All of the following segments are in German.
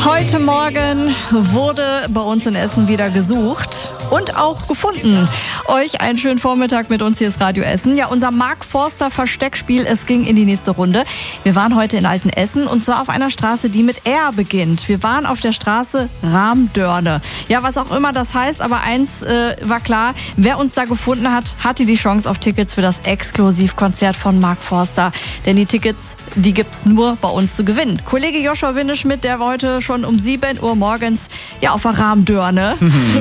Heute Morgen wurde bei uns in Essen wieder gesucht und auch gefunden. Euch einen schönen Vormittag mit uns, hier ist Radio Essen. Ja, unser Mark Forster Versteckspiel, es ging in die nächste Runde. Wir waren heute in Altenessen und zwar auf einer Straße, die mit R beginnt. Wir waren auf der Straße Rahmdörne. Ja, was auch immer das heißt, aber eins war klar, wer uns da gefunden hat, hatte die Chance auf Tickets für das Exklusivkonzert von Mark Forster. Denn die Tickets, die gibt's nur bei uns zu gewinnen. Kollege Joshua Windeschmidt, der war heute schon um 7 Uhr morgens ja auf der Rahmdörne.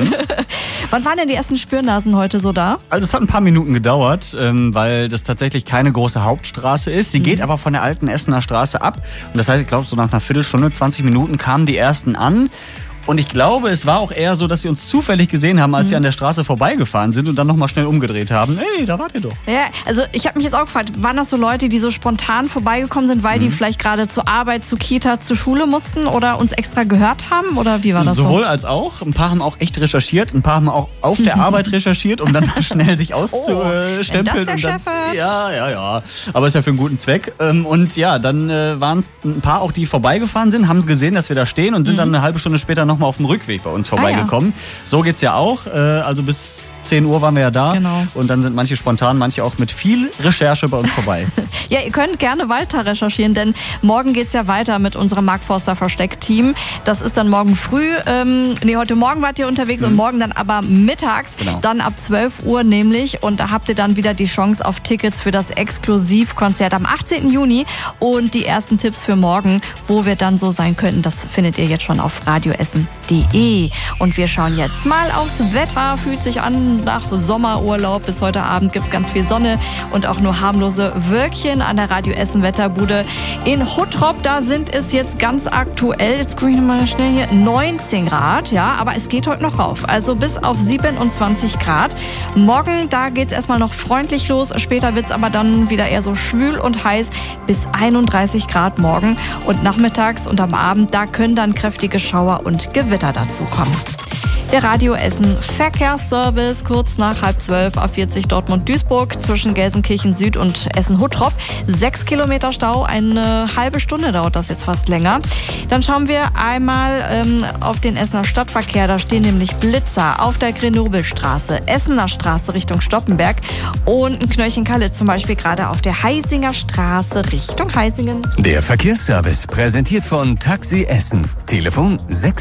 Wann waren denn die ersten Spürnasen heute so da? Also es hat ein paar Minuten gedauert, weil das tatsächlich keine große Hauptstraße ist. Sie geht aber von der alten Essener Straße ab. Und das heißt, ich glaube, so nach einer Viertelstunde, 20 Minuten kamen die ersten an. Und ich glaube, es war auch eher so, dass sie uns zufällig gesehen haben, als sie an der Straße vorbeigefahren sind und dann nochmal schnell umgedreht haben. Hey, da wart ihr doch. Ja, also ich habe mich jetzt auch gefragt, waren das so Leute, die so spontan vorbeigekommen sind, weil die vielleicht gerade zur Arbeit, zur Kita, zur Schule mussten oder uns extra gehört haben? Oder wie war das Sowohl als auch. Ein paar haben auch echt recherchiert, ein paar haben auch auf der Arbeit recherchiert, um dann mal schnell sich auszustempeln. Das der Chef hört. Ja. Aber ist ja für einen guten Zweck. Und ja, dann waren es ein paar auch, die vorbeigefahren sind, haben gesehen, dass wir da stehen und sind dann eine halbe Stunde später nochmal auf dem Rückweg bei uns vorbeigekommen. So geht's ja auch. Also bis 10 Uhr waren wir ja da. Genau. Und dann sind manche spontan, manche auch mit viel Recherche bei uns vorbei. Ja, ihr könnt gerne weiter recherchieren, denn morgen geht's ja weiter mit unserem Mark Forster Versteck-Team. Das ist dann morgen früh. Heute Morgen wart ihr unterwegs und morgen dann aber mittags. Genau. Dann ab 12 Uhr nämlich. Und da habt ihr dann wieder die Chance auf Tickets für das Exklusivkonzert am 18. Juni. Und die ersten Tipps für morgen, wo wir dann so sein könnten, das findet ihr jetzt schon auf radioessen.de. Und wir schauen jetzt mal aufs Wetter. Fühlt sich an nach Sommerurlaub. Bis heute Abend gibt's ganz viel Sonne und auch nur harmlose Wölkchen an der Radio Essen Wetterbude in Huttrop. Da sind es jetzt ganz aktuell, jetzt gucke ich mal schnell hier, 19 Grad. Ja, aber es geht heute noch rauf. Also bis auf 27 Grad. Morgen, da geht's erstmal noch freundlich los. Später wird's aber dann wieder eher so schwül und heiß bis 31 Grad morgen. Und nachmittags und am Abend, da können dann kräftige Schauer und Gewitter dazu kommen. Der Radio Essen Verkehrsservice kurz nach 11:30 auf 40 Dortmund-Duisburg zwischen Gelsenkirchen Süd und Essen-Huttrop. 6 Kilometer Stau, eine halbe Stunde dauert das jetzt fast länger. Dann schauen wir einmal auf den Essener Stadtverkehr. Da stehen nämlich Blitzer auf der Grenobelstraße, Essener Straße Richtung Stoppenberg und ein Knöllchen Kalle zum Beispiel gerade auf der Heisinger Straße Richtung Heisingen. Der Verkehrsservice präsentiert von Taxi Essen. Telefon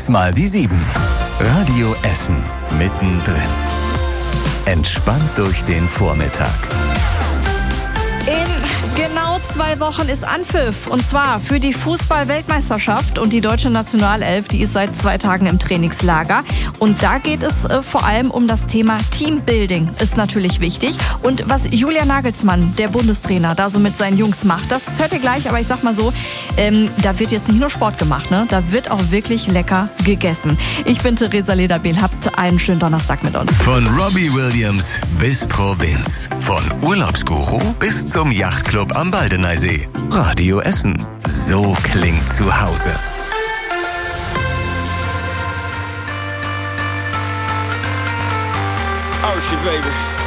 6x7. Radio Essen mittendrin. Entspannt durch den Vormittag. In genau 2 Wochen ist Anpfiff. Und zwar für die Fußball-Weltmeisterschaft und die deutsche Nationalelf, die ist seit 2 Tagen im Trainingslager. Und da geht es vor allem um das Thema Teambuilding. Ist natürlich wichtig. Und was Julian Nagelsmann, der Bundestrainer, da so mit seinen Jungs macht, das hört ihr gleich. Aber ich sag mal so, da wird jetzt nicht nur Sport gemacht, ne? Da wird auch wirklich lecker gegessen. Ich bin Theresa Lederbehl. Habt einen schönen Donnerstag mit uns. Von Robbie Williams bis Provinz. Von Urlaubsguru bis zum Yachtclub am Baldeneysee. Radio Essen. So klingt zu Hause. Oh shit, baby.